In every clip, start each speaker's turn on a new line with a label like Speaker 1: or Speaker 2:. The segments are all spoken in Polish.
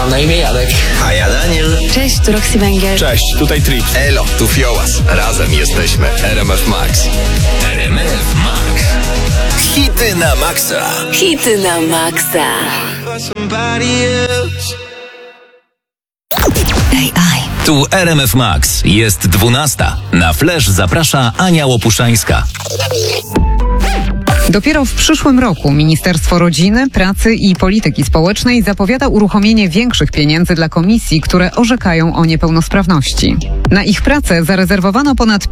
Speaker 1: Mam na imię Jadek.
Speaker 2: A ja Daniel.
Speaker 3: Cześć, tu Roxy Węgiel.
Speaker 4: Cześć, tutaj Trip.
Speaker 2: Elo, tu Fiołas. Razem jesteśmy RMF Max.
Speaker 5: RMF Max.
Speaker 2: Hity na maksa.
Speaker 3: Hity na maksa. AI.
Speaker 5: Tu RMF Max. Jest 12. Na Flash zaprasza Ania Łopuszańska.
Speaker 6: Dopiero w przyszłym roku Ministerstwo Rodziny, Pracy i Polityki Społecznej zapowiada uruchomienie większych pieniędzy dla komisji, które orzekają o niepełnosprawności. Na ich pracę zarezerwowano ponad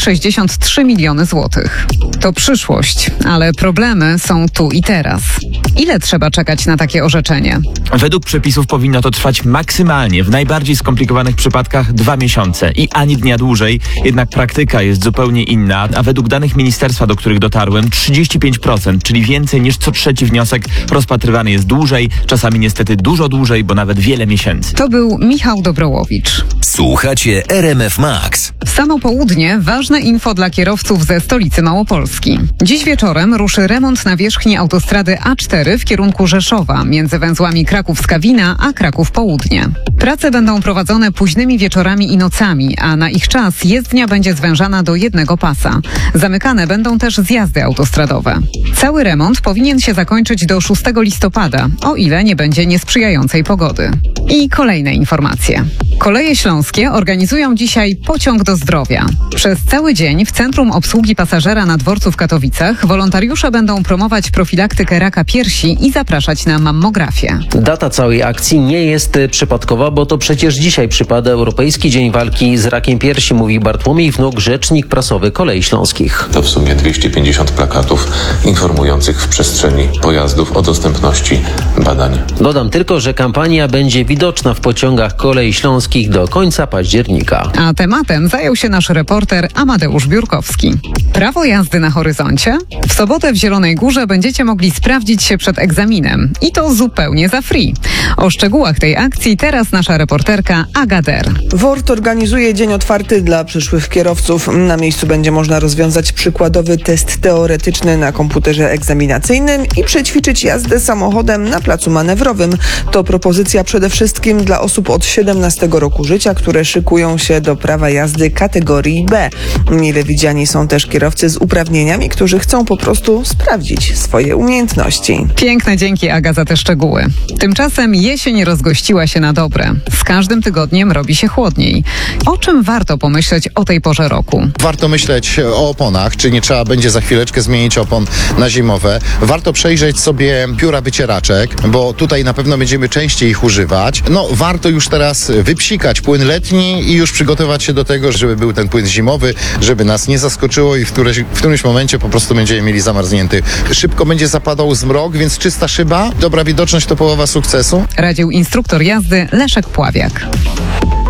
Speaker 6: 563 miliony złotych. To przyszłość, ale problemy są tu i teraz. Ile trzeba czekać na takie orzeczenie?
Speaker 4: Według przepisów powinno to trwać maksymalnie, w najbardziej skomplikowanych przypadkach 2 miesiące i ani dnia dłużej, jednak praktyka jest zupełnie inna, a według danych ministerstwa, do których dotarłem, 35%, czyli więcej niż co trzeci wniosek rozpatrywany jest dłużej, czasami niestety dużo dłużej, bo nawet wiele miesięcy.
Speaker 6: To był Michał Dobrołowicz.
Speaker 5: Słuchacie RMF Max.
Speaker 6: W samo południe ważne info dla kierowców ze stolicy Małopolski. Dziś wieczorem ruszy remont nawierzchni autostrady A4 w kierunku Rzeszowa, między węzłami Kraków-Skawina a Kraków-Południe. Prace będą prowadzone późnymi wieczorami i nocami, a na ich czas jezdnia będzie zwężana do jednego pasa. Zamykane będą też zjazdy autostradowe. Cały remont powinien się zakończyć do 6 listopada, o ile nie będzie niesprzyjającej pogody. I kolejne informacje. Koleje Śląskie organizują dzisiaj Pociąg do zdrowia. Przez cały dzień w Centrum Obsługi Pasażera na dworcu w Katowicach wolontariusze będą promować profilaktykę raka piersi i zapraszać na mammografię.
Speaker 7: Data całej akcji nie jest przypadkowa, bo to przecież dzisiaj przypada Europejski Dzień Walki z Rakiem Piersi, mówi Bartłomiej Wnuk, rzecznik prasowy Kolei Śląskich.
Speaker 8: To w sumie 250 plakatów informujących w przestrzeni pojazdów o dostępności badań.
Speaker 7: Dodam tylko, że kampania będzie widoczna w pociągach Kolei Śląskich do końca października.
Speaker 6: A tematem zajął się nasz reporter Amadeusz Biurkowski. Prawo jazdy na horyzoncie? W sobotę w Zielonej Górze będziecie mogli sprawdzić się przed egzaminem. I to zupełnie za free. O szczegółach tej akcji teraz nasza reporterka Aga Der.
Speaker 9: WORT organizuje dzień otwarty dla przyszłych kierowców. Na miejscu będzie można rozwiązać przykładowy test teoretyczny na komputerze egzaminacyjnym i przećwiczyć jazdę samochodem na placu manewrowym. To propozycja przede wszystkim dla osób od 17 roku życia, które szykują się do prawa jazdy kategorii B. Mile widziani są też kierowcy z uprawnieniami, którzy chcą po prostu sprawdzić swoje umiejętności.
Speaker 6: Piękne dzięki, Aga, za te szczegóły. Tymczasem jesień rozgościła się na dobre. Z każdym tygodniem robi się chłodniej. O czym warto pomyśleć o tej porze roku?
Speaker 10: Warto myśleć o oponach, czy nie trzeba będzie za chwileczkę zmienić opon na zimowe. Warto przejrzeć sobie pióra wycieraczek, bo tutaj na pewno będziemy częściej ich używać. Warto już teraz wypsikać płyn letni i już przygotować się do tego, żeby był ten płyn zimowy, żeby nas nie zaskoczyło i w którymś momencie po prostu będziemy mieli zamarznięty. Szybko będzie zapadał zmrok, więc czysta szyba, dobra widoczność to połowa sukcesu.
Speaker 6: Radził instruktor jazdy Leszek Pławiak.